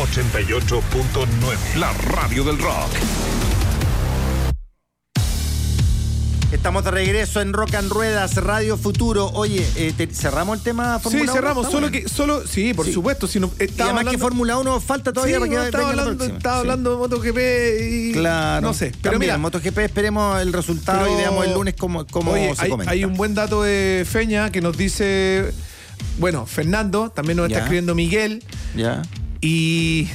88.9, la radio del rock. Estamos de regreso en Rock and Ruedas, Radio Futuro. Oye, ¿cerramos el tema Fórmula 1? Sí, cerramos, sí, por supuesto. Si no, y además que Fórmula 1 falta todavía para que estaba hablando de MotoGP y... Claro. No sé, pero también, mira... MotoGP esperemos el resultado y veamos el lunes cómo se comenta. Hay un buen dato de Feña que nos dice... Bueno, Fernando, también nos está escribiendo Miguel. Ya. Y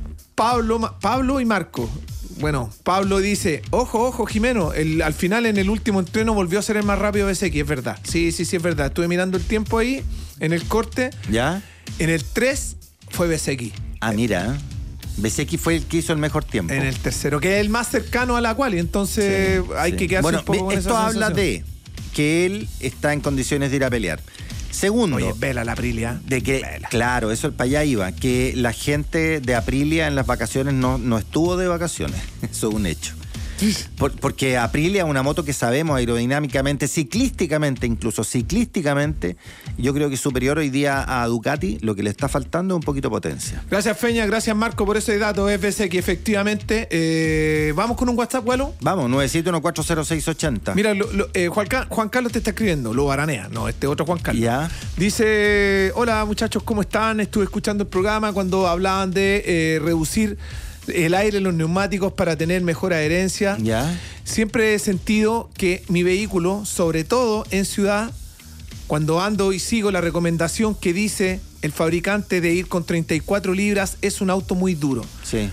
Pablo y Marco. Bueno, Pablo dice, ojo, Jimeno, al final en el último entreno volvió a ser el más rápido Bezzecchi, es verdad. Sí, es verdad. Estuve mirando el tiempo ahí, en el corte. ¿Ya? En el 3 fue Bezzecchi. Ah, mira, Bezzecchi fue el que hizo el mejor tiempo. En el tercero, que es el más cercano a la quali, entonces hay que quedarse un poco con esto esa habla sensación. de que él está en condiciones de ir a pelear. Segundo, oye, vela la Aprilia. De que, vela. Claro, eso para allá iba, que la gente de Aprilia en las vacaciones no estuvo de vacaciones. Eso es un hecho. Porque Aprilia es una moto que sabemos aerodinámicamente, incluso ciclísticamente, yo creo que es superior hoy día a Ducati. Lo que le está faltando es un poquito de potencia. Gracias, Feña, gracias, Marco, por ese dato. FS que efectivamente. ¿Vamos con un WhatsApp, Gualo? Vamos, 971-40680. Mira, Juan Carlos te está escribiendo, lo baranea. No, este otro Juan Carlos. Ya. Dice, hola muchachos, ¿cómo están? Estuve escuchando el programa cuando hablaban de reducir el aire en los neumáticos para tener mejor adherencia. Ya. Siempre he sentido que mi vehículo, sobre todo en ciudad, cuando ando y sigo la recomendación que dice el fabricante de ir con 34 libras, es un auto muy duro. Sí.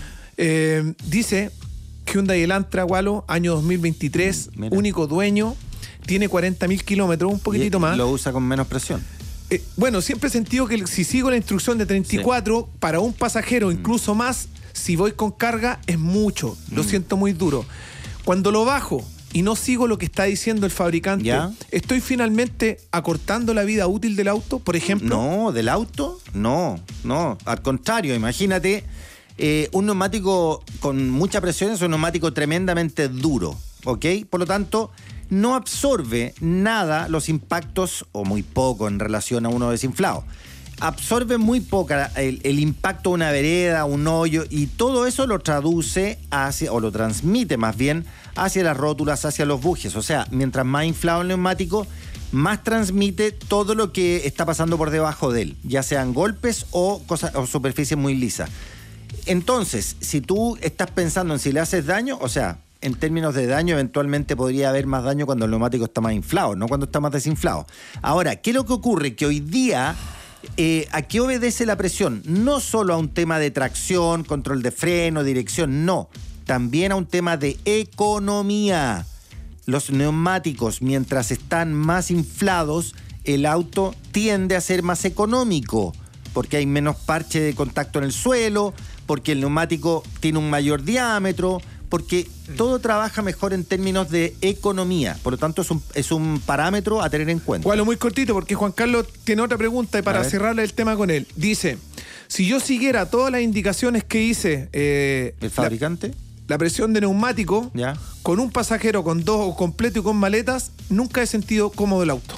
Dice Hyundai Elantra, Gualo, año 2023, Mira. único dueño, tiene 40.000 kilómetros, un poquitito más. Lo usa con menos presión. Bueno, siempre he sentido que si sigo la instrucción de 34, para un pasajero, incluso más, si voy con carga, es mucho. Lo siento muy duro. Cuando lo bajo y no sigo lo que está diciendo el fabricante, ¿ya? ¿Estoy finalmente acortando la vida útil del auto, por ejemplo? No, ¿del auto? No. Al contrario, imagínate, un neumático con mucha presión es un neumático tremendamente duro, ¿ok? Por lo tanto, no absorbe nada los impactos, o muy poco en relación a uno desinflado. Absorbe muy poca el impacto de una vereda, un hoyo, y todo eso lo traduce o lo transmite más bien hacia las rótulas, hacia los bujes. O sea, mientras más inflado el neumático, más transmite todo lo que está pasando por debajo de él, ya sean golpes o superficies muy lisas. Entonces, si tú estás pensando en si le haces daño, o sea, en términos de daño, eventualmente podría haber más daño cuando el neumático está más inflado, no cuando está más desinflado. Ahora, ¿qué es lo que ocurre? Que hoy día... ¿a qué obedece la presión? No solo a un tema de tracción, control de freno, dirección, no. También a un tema de economía. Los neumáticos, mientras están más inflados, el auto tiende a ser más económico, porque hay menos parche de contacto en el suelo, porque el neumático tiene un mayor diámetro, porque todo trabaja mejor en términos de economía. Por lo tanto, es un parámetro a tener en cuenta. Bueno, muy cortito, porque Juan Carlos tiene otra pregunta y para cerrarle el tema con él. Dice, si yo siguiera todas las indicaciones que hice... ¿el fabricante? La presión de neumático, ¿ya? Con un pasajero, con dos completo y con maletas, nunca he sentido cómodo el auto.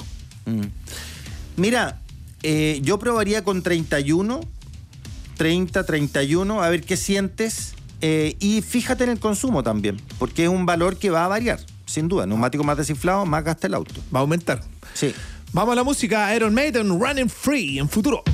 Mira, yo probaría con 31, a ver qué sientes. Y fíjate en el consumo también, porque es un valor que va a variar, sin duda. Neumático más desinflado, más gasta el auto. Va a aumentar. Sí. Vamos a la música. Iron Maiden, Running Free, en Futuro.